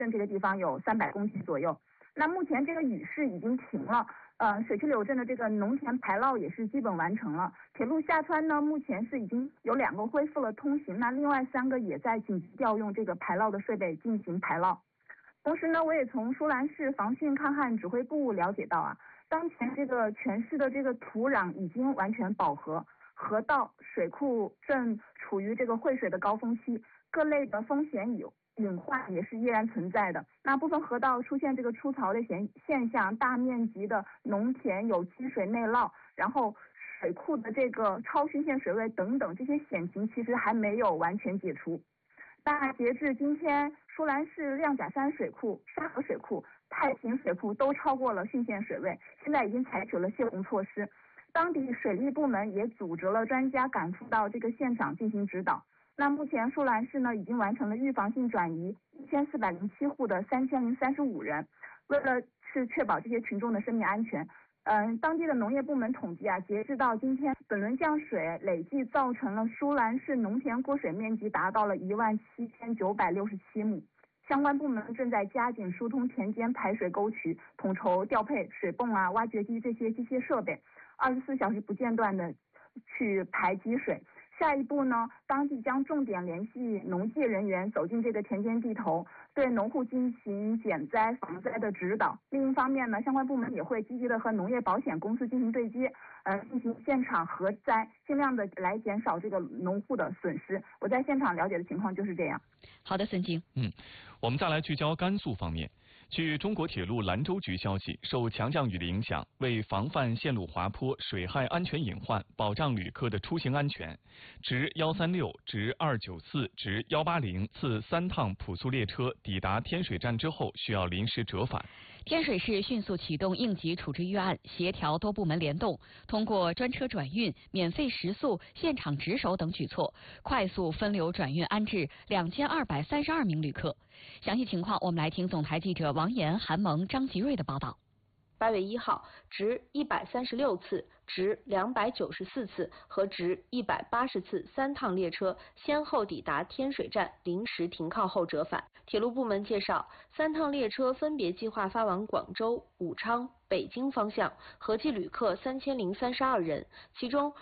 镇这个地方有300公顷左右。那目前这个雨势已经停了，水曲柳镇的这个农田排涝也是基本完成了。铁路下川呢，目前是已经有2个恢复了通行，那另外3个也在紧急调用这个排涝的设备进行排涝。同时呢，我也从舒兰市防汛抗旱指挥部了解到啊，当前这个全市的这个土壤已经完全饱和，河道、水库正处于这个汇水的高峰期，各类的风险隐患也是依然存在的。那部分河道出现这个出槽的现象，大面积的农田有积水内涝，然后水库的这个超汛限水位等等，这些险情其实还没有完全解除。那截至今天，舒兰市亮甲山水库、沙河水库、太平水库都超过了汛限水位，现在已经采取了泄洪措施。当地水利部门也组织了专家赶赴到这个现场进行指导。那目前舒兰市呢已经完成了预防性转移1407户的3035人，为了是确保这些群众的生命安全。当地的农业部门统计啊，截至到今天，本轮降水累计造成了舒兰市农田过水面积达到了17967亩。相关部门正在加紧疏通田间排水沟渠，统筹调配水泵啊、挖掘机这些机械设备，24小时不间断的去排积水。下一步呢，当地将重点联系农技人员走进这个田间地头，对农户进行减灾防灾的指导。另一方面呢，相关部门也会积极的和农业保险公司进行对接，进行现场核灾，尽量的来减少这个农户的损失。我在现场了解的情况就是这样。 好的，孙静。 我们再来聚焦甘肃方面。据中国铁路兰州局消息，受强降雨的影响，为防范线路滑坡、水害安全隐患，保障旅客的出行安全，直136、直294、直180次3趟普速列车抵达天水站之后，需要临时折返。 天水市迅速启动应急处置预案，协调多部门联动，通过专车转运、免费食宿、现场值守等举措，快速分流转运安置2232名旅客。详细情况，我们来听总台记者王岩、韩萌、张吉瑞的报道。 8月1号，直136次、直294次和直180次3趟列车先后抵达天水站，临时停靠后折返。铁路部门介绍，3趟列车分别计划发往广州、武昌、北京方向，合计旅客3032人，其中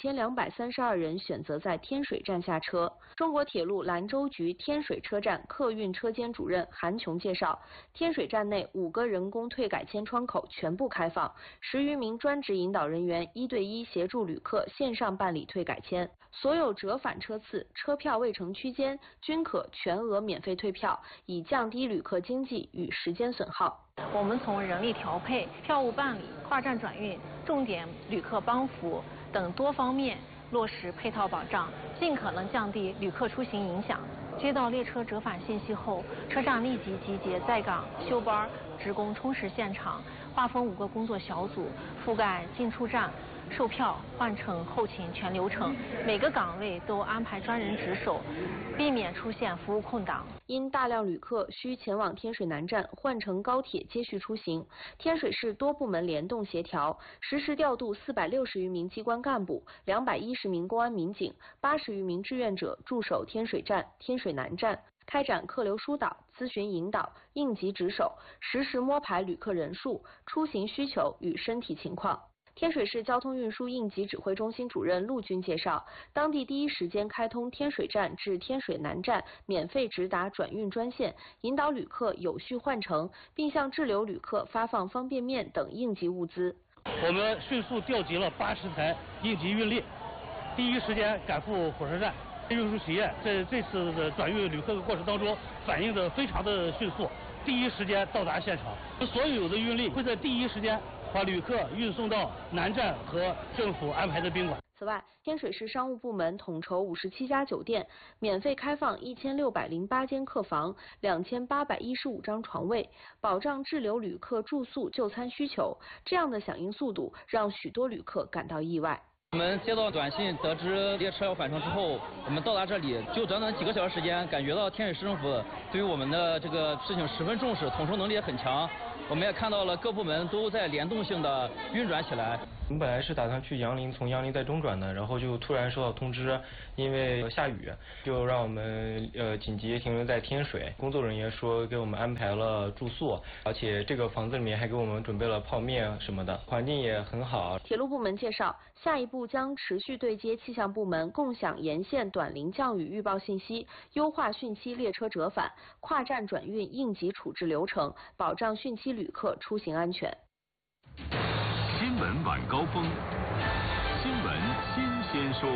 2232人选择在天水站下车。中国铁路兰州局天水车站客运车间主任韩琼介绍，天水站内5个人工退改签窗口全部开放，10余名专职引导人员1对1协助旅客线上办理退改签，所有折返车次、车票未乘区间均可全额免费退票，以降低旅客经济与时间损耗。 我们从人力调配、票务办理、跨站转运、重点旅客帮扶等多方面落实配套保障，尽可能降低旅客出行影响。接到列车折返信息后，车站立即集结在岗休班职工充实现场，划分5个工作小组，覆盖进出站、售票、换乘、后勤全流程，每个岗位都安排专人值守，避免出现服务空档。 因大量旅客需前往天水南站换乘高铁接续出行，天水市多部门联动协调，实时调度460余名机关干部、210名公安民警、80余名志愿者驻守天水站、天水南站，开展客流疏导、咨询引导、应急值守，实时摸排旅客人数、出行需求与身体情况。天水市交通运输应急指挥中心主任陆军介绍，当地第一时间开通天水站至天水南站免费直达转运专线，引导旅客有序换乘，并向滞留旅客发放方便面等应急物资。 我们迅速调集了80台应急运力，第一时间赶赴火车站。运输企业在这次的转运旅客的过程当中反应的非常的迅速，第一时间到达现场。所有的运力会在第一时间把旅客运送到南站和政府安排的宾馆。 此外，天水市商务部门统筹57家酒店，免费开放1608间客房、2815张床位，保障滞留旅客住宿就餐需求。这样的响应速度让许多旅客感到意外。 我们接到短信，得知列车要返程之后，我们到达这里就短短几个小时时间，感觉到天水市政府对于我们的这个事情十分重视，统筹能力也很强。我们也看到了各部门都在联动性的运转起来。 我们本来是打算去杨林，从杨林再中转的，然后就突然收到通知，因为下雨，就让我们紧急停留在天水。工作人员说给我们安排了住宿，而且这个房子里面还给我们准备了泡面什么的，环境也很好。 铁路部门介绍，下一步将持续对接气象部门，共享沿线短临降雨预报信息，优化汛期列车折返、跨站转运应急处置流程，保障汛期旅客出行安全。 新闻晚高峰，新闻新鲜说。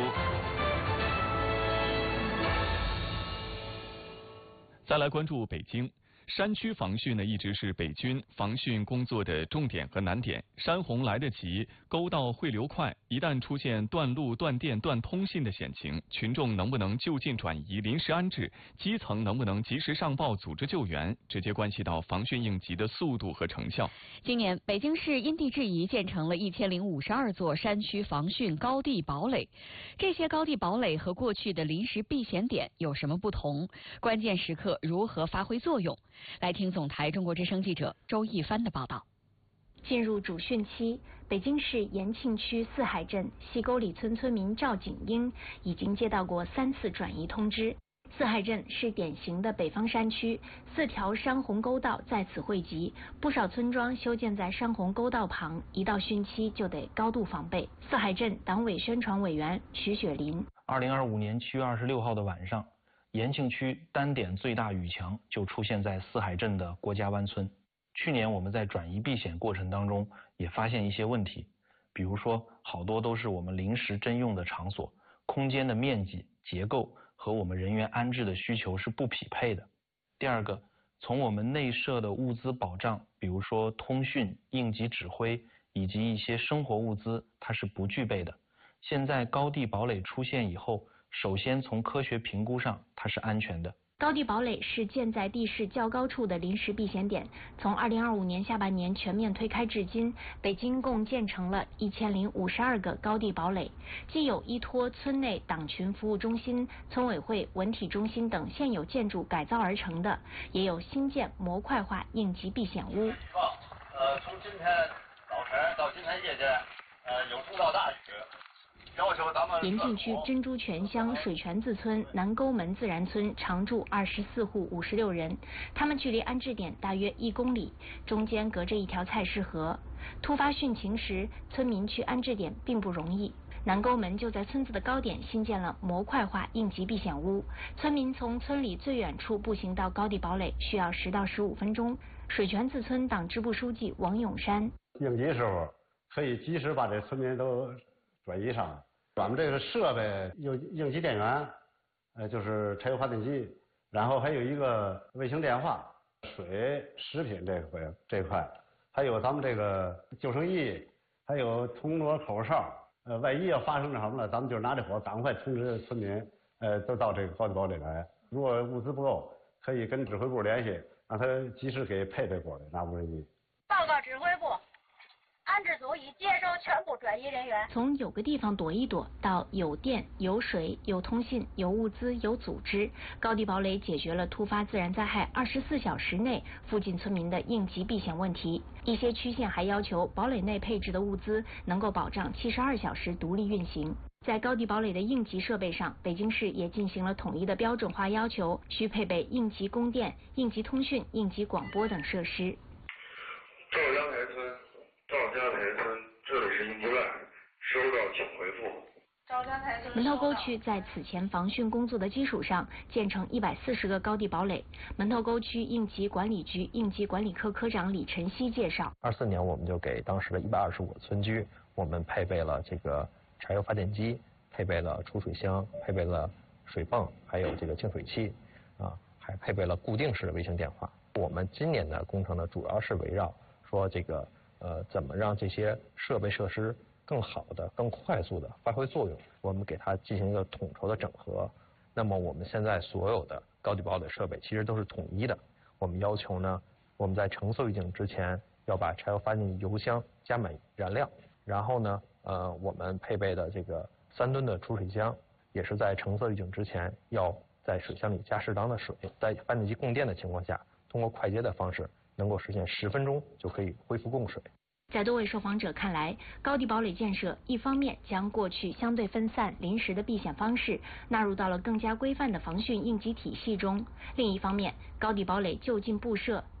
再来关注北京。山区防汛呢，一直是北军防汛工作的重点和难点。山洪来得急，沟道汇流快，一旦出现断路、断电、断通信的险情，群众能不能就近转移、临时安置，基层能不能及时上报、组织救援，直接关系到防汛应急的速度和成效。 今年，北京市因地制宜建成了1052座山区防汛高地堡垒。这些高地堡垒和过去的临时避险点有什么不同？关键时刻如何发挥作用？来听总台中国之声记者周一帆的报道。 进入主汛期，北京市延庆区四海镇西沟里村村民赵景英已经接到过3次转移通知。四海镇是典型的北方山区，4条山洪沟道在此汇集，不少村庄修建在山洪沟道旁，一到汛期就得高度防备。四海镇党委宣传委员徐雪林 ：2025年7月26号的晚上，延庆区单点最大雨强就出现在四海镇的郭家湾村。去年我们在转移避险过程当中也发现一些问题，比如说好多都是我们临时征用的场所，空间的面积、结构和我们人员安置的需求是不匹配的。第二个，从我们内设的物资保障，比如说通讯、应急指挥以及一些生活物资，它是不具备的。现在高地堡垒出现以后，首先从科学评估上它是安全的。 高地堡垒是建在地势较高处的临时避险点，从2025年下半年全面推开至今，北京共建成了1052个高地堡垒，既有依托村内党群服务中心、村委会文体中心等现有建筑改造而成的，也有新建模块化应急避险屋。 从今天早晨到今天夜间，有中到大雨。 延庆区珍珠泉乡水泉子村南沟门自然村常住24户56人，他们距离安置点大约1公里，中间隔着一条菜市河。突发汛情时，村民去安置点并不容易。南沟门就在村子的高点新建了模块化应急避险屋，村民从村里最远处步行到高地堡垒需要10到15分钟。水泉子村党支部书记王永山： 应急时候可以及时把这村民都转移上来。咱们这个设备有应急电源，就是柴油发电机，然后还有一个卫星电话、水、食品这块，还有咱们这个救生衣，还有铜锣口哨。万一要发生什么了，咱们就拿这火赶快通知村民，都到这个高地堡垒来。如果物资不够，可以跟指挥部联系，让他及时给配备过来，拿无人机。 报告指挥部。安置组已接收全部转移人员。 从有个地方躲一躲到有电、有水、有通信、有物资、有组织，高地堡垒解决了突发自然灾害24小时内附近村民的应急避险问题。一些区县还要求堡垒内配置的物资能够保障72小时独立运行。在高地堡垒的应急设备上，北京市也进行了统一的标准化要求，需配备应急供电、应急通讯、应急广播等设施。 赵家台村。赵家台村，这里是应急站，收到请回复。 门头沟区在此前防汛工作的基础上，建成140个高地堡垒。门头沟区应急管理局应急管理科科长李晨曦介绍 ，24年我们就给当时的125个村居，我们配备了这个柴油发电机，配备了储水箱，配备了水泵，还有这个净水器，还配备了固定式的卫星电话。我们今年的工程呢，主要是围绕说这个。怎么让这些设备设施更好的、更快速的发挥作用？我们给它进行一个统筹的整合。那么我们现在所有的高地堡垒设备其实都是统一的。我们要求呢，我们在承受预警之前要把柴油发电机油箱加满燃料，然后呢， 我们配备的这个3吨的储水箱，也是在橙色预警之前，要在水箱里加适当的水，在发电机供电的情况下，通过快捷的方式，能够实现10分钟就可以恢复供水。 在多位受访者看来，高地堡垒建设一方面将过去相对分散、临时的避险方式纳入到了更加规范的防汛应急体系中，另一方面，高地堡垒就近布设